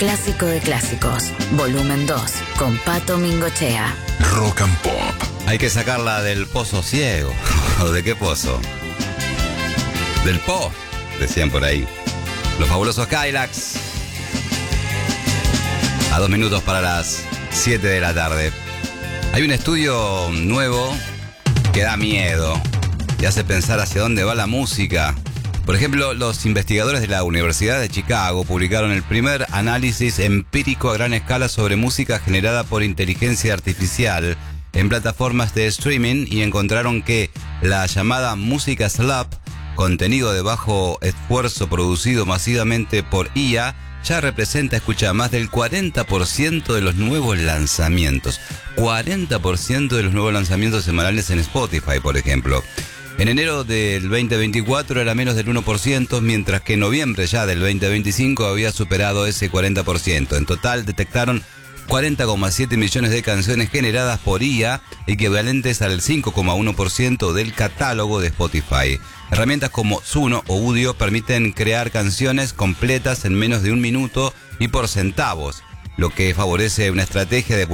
Clásico de Clásicos, volumen 2, con Pato Mingochea. Rock and Pop. Hay que sacarla del pozo ciego. ¿O de qué pozo? Del Po, decían por ahí. Los fabulosos Cadillacs. A 2 minutos para las 7 de la tarde. Hay un estudio nuevo que da miedo y hace pensar hacia dónde va la música. Por ejemplo, los investigadores de la Universidad de Chicago publicaron el primer análisis empírico a gran escala sobre música generada por inteligencia artificial en plataformas de streaming y encontraron que la llamada música slap, contenido de bajo esfuerzo producido masivamente por IA, ya representa, escucha, más del 40% de los nuevos lanzamientos. 40% de los nuevos lanzamientos semanales en Spotify, por ejemplo. En enero del 2024 era menos del 1%, mientras que en noviembre ya del 2025 había superado ese 40%. En total detectaron 40,7 millones de canciones generadas por IA, equivalentes al 5,1% del catálogo de Spotify. Herramientas como Suno o Udio permiten crear canciones completas en menos de un minuto y por centavos, lo que favorece una estrategia de